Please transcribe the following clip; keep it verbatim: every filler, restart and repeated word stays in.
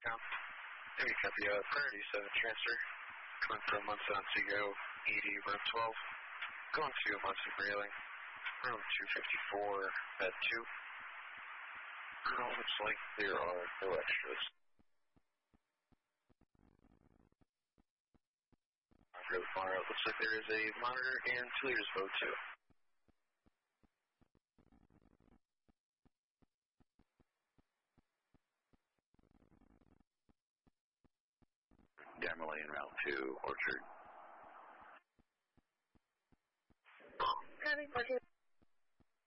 Down. Maybe copy, uh, priority seven transfer. Coming from Munson to go, E D, room twelve. Going to Munson Grayling, room two fifty-four, bed two. Oh, looks like there are no extras. For the far out, looks like there is a monitor and two liters boat too. Demerley en route to Orchard. Having